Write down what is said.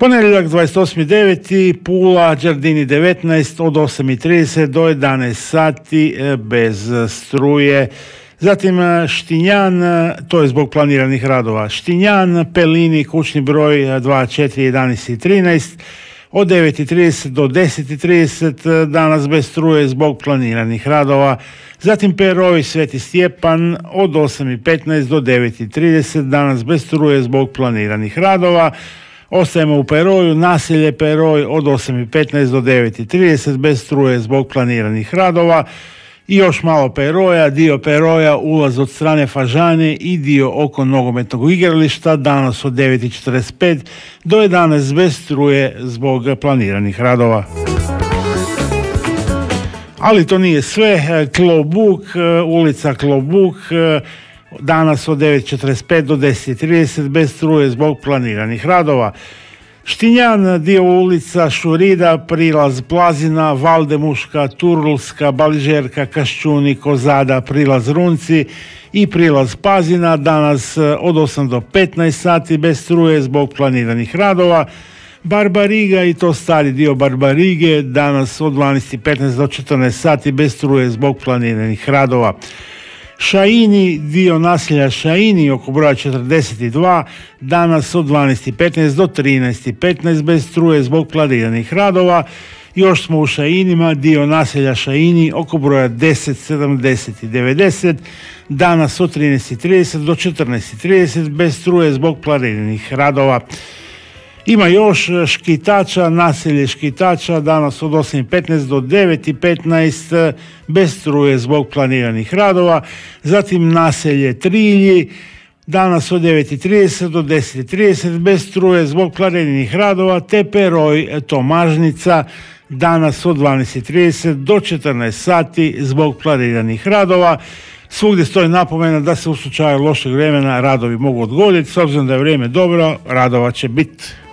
Ponedjeljak 28.9. Pula, Đardini 19 od 8.30 do 11 sati bez struje. Zatim Štinjan, to je zbog planiranih radova. Štinjan, Pelini, kućni broj 24, 11 i 13 od 9.30 do 10.30 danas bez struje zbog planiranih radova. Zatim Peroj, Sveti Stjepan od 8.15 do 9.30 danas bez struje zbog planiranih radova. Ostajemo u Peroju, naselje Peroj od 8.15 do 9.30 bez struje zbog planiranih radova. I još malo Peroja, dio Peroja, ulaz od strane Fažane i dio oko nogometnog igrališta danas od 9.45 do 11 bez struje zbog planiranih radova. Ali to nije sve. Klobuk, ulica Klobuk, danas od 9.45 do 10.30 bez struje zbog planiranih radova. Štinjan, dio ulica Šurida, prilaz Plazina, Valdemuška, Turlska, Baližerka, Kaščuni, Kozada, prilaz Runci i prilaz Pazina danas od 8 do 15 sati bez struje zbog planiranih radova. Barbariga i to stari dio Barbarige danas od 12.15 do 14 sati bez struje zbog planiranih radova. Šaini, dio naselja Šaini oko broja 42 danas od 12.15 do 13.15 bez struje zbog planiranih radova. Još smo u Šainima, dio naselja Šaini oko broja 10, 70 i 90 danas od 13.30 do 14.30 bez struje zbog planiranih radova. Ima još Škitača, naselje Škitača danas od 8.15 do 9.15 bez struje zbog planiranih radova. Zatim naselje Trilji danas od 9.30 do 10.30 bez struje zbog planiranih radova, te Peroj Tomažnica danas od 12.30 do 14 sati zbog planiranih radova. Svugdje stoji napomena da se u slučaju lošeg vremena radovi mogu odgoditi. S obzirom da je vrijeme dobro, radova će biti.